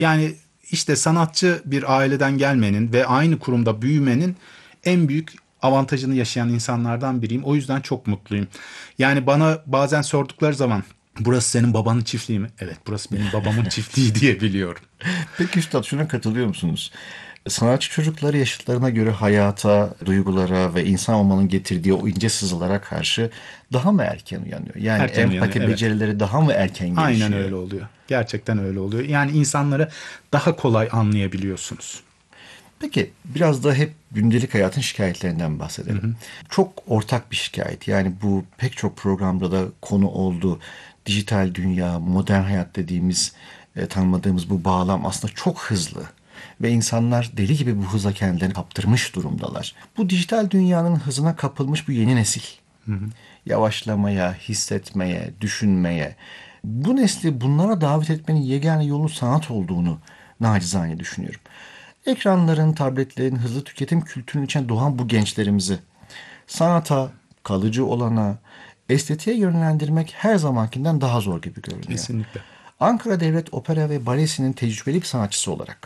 Yani işte sanatçı bir aileden gelmenin ve aynı kurumda büyümenin en büyük avantajını yaşayan insanlardan biriyim. O yüzden çok mutluyum. Yani bana bazen sordukları zaman burası senin babanın çiftliği mi? Evet, burası benim babamın çiftliği diye biliyorum. Peki Üstad, şuna katılıyor musunuz? Sanatçı çocukları yaşıtlarına göre hayata, duygulara ve insan olmanın getirdiği o ince sızılara karşı daha mı erken uyanıyor? Yani Erken uyanıyor, empati evet. becerileri daha mı erken Aynen gelişiyor? öyle oluyor. Gerçekten öyle oluyor. Yani insanları daha kolay anlayabiliyorsunuz. Peki biraz da hep gündelik hayatın şikayetlerinden Hı bahsedelim. hı. Çok ortak bir şikayet. Yani bu pek çok programda da konu oldu. Dijital dünya, modern hayat dediğimiz, tanımladığımız bu bağlam aslında çok hızlı. Ve insanlar deli gibi bu hıza kendilerini kaptırmış durumdalar. Bu dijital dünyanın hızına kapılmış bu yeni nesil. Hı hı. Yavaşlamaya, hissetmeye, düşünmeye, bu nesli bunlara davet etmenin yegane yolu sanat olduğunu nacizane düşünüyorum. Ekranların, tabletlerin hızlı tüketim kültürünün içine doğan bu gençlerimizi sanata, kalıcı olana, estetiğe yönlendirmek her zamankinden daha zor gibi görünüyor. Kesinlikle. Ankara Devlet Opera ve Balesi'nin tecrübeli bir sanatçısı olarak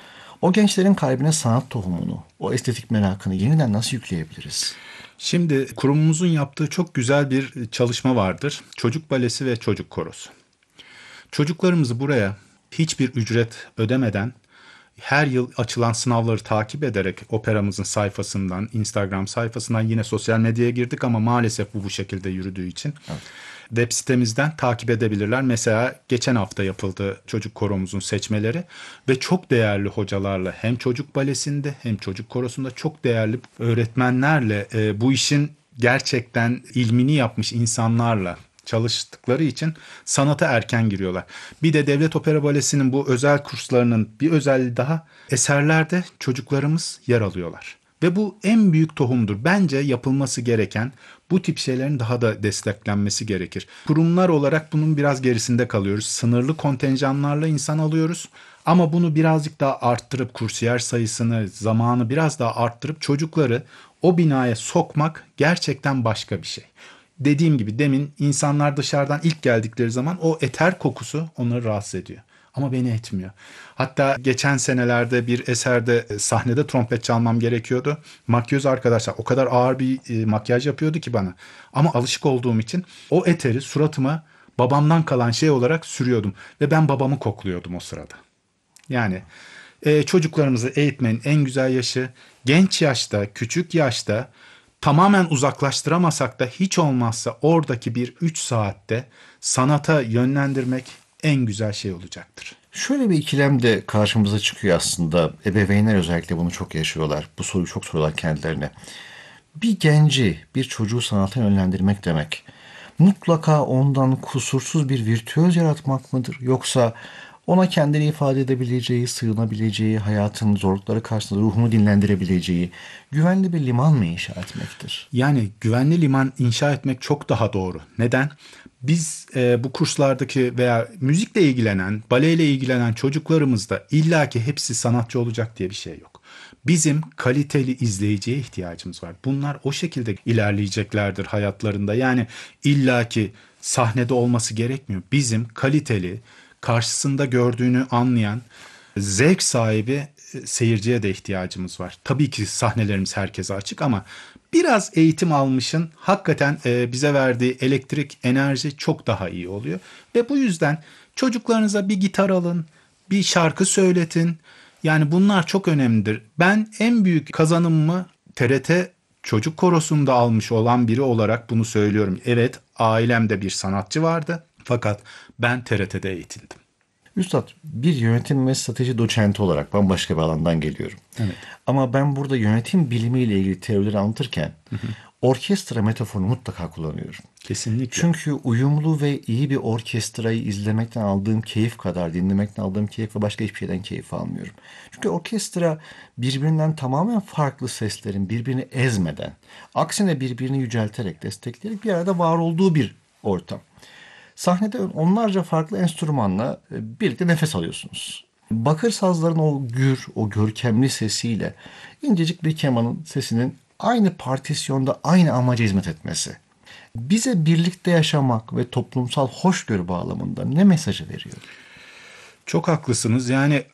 o gençlerin kalbine sanat tohumunu, o estetik merakını yeniden nasıl yükleyebiliriz? Şimdi kurumumuzun yaptığı çok güzel bir çalışma vardır. Çocuk balesi ve çocuk korosu. Çocuklarımızı buraya hiçbir ücret ödemeden her yıl açılan sınavları takip ederek operamızın sayfasından, Instagram sayfasından yine sosyal medyaya girdik ama maalesef bu şekilde yürüdüğü için Evet. web sitemizden takip edebilirler. Mesela geçen hafta yapıldı çocuk koromuzun seçmeleri ve çok değerli hocalarla hem çocuk balesinde hem çocuk korosunda çok değerli öğretmenlerle bu işin gerçekten ilmini yapmış insanlarla çalıştıkları için sanata erken giriyorlar. Bir de Devlet Opera Balesi'nin bu özel kurslarının bir özelliği daha, eserlerde çocuklarımız yer alıyorlar. Ve bu en büyük tohumdur. Bence yapılması gereken, bu tip şeylerin daha da desteklenmesi gerekir. Kurumlar olarak bunun biraz gerisinde kalıyoruz. Sınırlı kontenjanlarla insan alıyoruz. Ama bunu birazcık daha arttırıp kursiyer sayısını, zamanı biraz daha arttırıp çocukları o binaya sokmak gerçekten başka bir şey. Dediğim gibi demin, insanlar dışarıdan ilk geldikleri zaman o eter kokusu onları rahatsız ediyor. Ama beni etmiyor. Hatta geçen senelerde bir eserde sahnede trompet çalmam gerekiyordu. Makyöz arkadaşlar o kadar ağır bir makyaj yapıyordu ki bana. Ama alışık olduğum için o eteri suratıma babamdan kalan şey olarak sürüyordum. Ve ben babamı kokluyordum o sırada. Yani çocuklarımızı eğitmenin en güzel yaşı genç yaşta, küçük yaşta, tamamen uzaklaştıramasak da hiç olmazsa oradaki bir 3 saatte sanata yönlendirmek en güzel şey olacaktır. Şöyle bir ikilem de karşımıza çıkıyor aslında. Ebeveynler özellikle bunu çok yaşıyorlar. Bu soruyu çok soruyorlar kendilerine. Bir genci, bir çocuğu sanata yönlendirmek demek, mutlaka ondan kusursuz bir virtüöz yaratmak mıdır? Yoksa ona kendini ifade edebileceği, sığınabileceği, hayatın zorlukları karşısında ruhunu dinlendirebileceği güvenli bir liman mı inşa etmektir? Yani güvenli liman inşa etmek çok daha doğru. Neden? Biz bu kurslardaki veya müzikle ilgilenen, baleyle ilgilenen çocuklarımızda illaki hepsi sanatçı olacak diye bir şey yok. Bizim kaliteli izleyiciye ihtiyacımız var. Bunlar o şekilde ilerleyeceklerdir hayatlarında. Yani illaki sahnede olması gerekmiyor. Bizim kaliteli, karşısında gördüğünü anlayan, zevk sahibi seyirciye de ihtiyacımız var. Tabii ki sahnelerimiz herkese açık ama biraz eğitim almışın hakikaten bize verdiği elektrik, enerji çok daha iyi oluyor. Ve bu yüzden çocuklarınıza bir gitar alın, bir şarkı söyletin. Yani bunlar çok önemlidir. Ben en büyük kazanımımı TRT Çocuk Korosu'nda almış olan biri olarak bunu söylüyorum. Evet, ailemde bir sanatçı vardı fakat ben TRT'de eğitildim. Üstad, bir yönetim ve strateji doçenti olarak bambaşka bir alandan geliyorum. Evet. Ama ben burada yönetim bilimiyle ilgili teorileri anlatırken orkestra metaforunu mutlaka kullanıyorum. Kesinlikle. Çünkü uyumlu ve iyi bir orkestrayı izlemekten aldığım keyif kadar dinlemekten aldığım keyif ve başka hiçbir şeyden keyif almıyorum. Çünkü orkestra birbirinden tamamen farklı seslerin birbirini ezmeden, aksine birbirini yücelterek, destekleyerek bir arada var olduğu bir ortam. Sahnede onlarca farklı enstrümanla birlikte nefes alıyorsunuz. Bakır sazların o gür, o görkemli sesiyle incecik bir kemanın sesinin aynı partisyonda aynı amaca hizmet etmesi bize birlikte yaşamak ve toplumsal hoşgörü bağlamında ne mesajı veriyor? Çok haklısınız. Yani